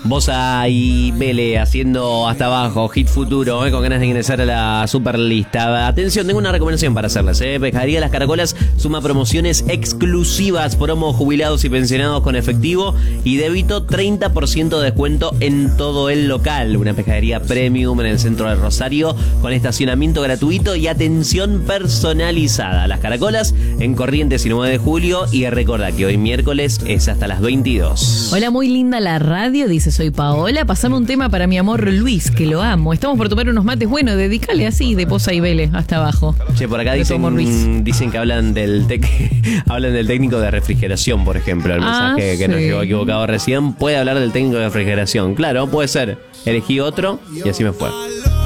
Bosa y Vele haciendo hasta abajo, hit futuro, con ganas de ingresar a la superlista. Atención, tengo una recomendación para hacerles. Pescadería Las Caracolas suma promociones exclusivas, promo jubilados y pensionados con efectivo y débito, 30% de descuento en todo el local. Una pescadería premium en el centro de Rosario con estacionamiento gratuito y atención personalizada. Las Caracolas en Corrientes y 9 de julio. Y recordá que hoy miércoles es hasta las 22. Hola, muy linda la radio, dice soy Paola. Pasame un tema para mi amor Luis, que lo amo. Estamos por tomar unos mates, bueno, dedícale así, de Bosa y Vele, hasta abajo. Che, por acá dicen que hablan del técnico de refrigeración, por ejemplo. El mensaje que nos llegó equivocado recién. Puede hablar del técnico de refrigeración. Claro, puede ser. Elegí otro y así me fue.